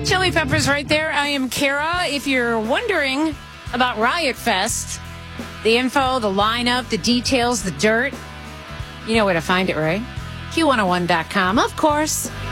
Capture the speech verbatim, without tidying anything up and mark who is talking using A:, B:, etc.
A: Chili Peppers right there. I am Kara. If you're wondering about Riot Fest, the info, the lineup, the details, the dirt, you know where to find it, right? Q one oh one dot com, of course.